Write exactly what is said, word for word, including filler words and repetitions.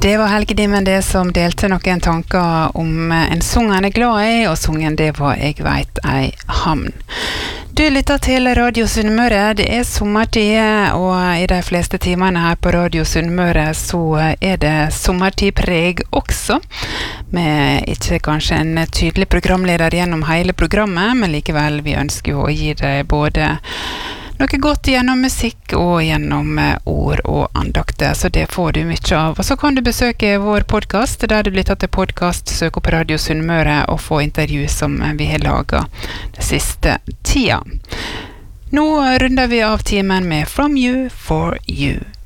Det var Helge Dimmen det som delte noen tanker om en sang han er glad i, og sangen det var «Jeg vet ei hamn». Du lytter til Radio Sunnmøre, det er sommertid, og i de fleste timene her på Radio Sunnmøre så er det sommertidpreg også, med ikke kanskje en tydelig programleder gjennom hele programmet, men likevel vi ønsker jo å gi deg både noe godt gjennom musikk og gjennom ord og andakter, så det får du mye av. Og så kan du besøke vår podcast, der det blir tatt til podcast, søk opp Radio Sunnmøre og få intervju som vi har laget det siste tida. Nå runder vi av timen med From You, For You.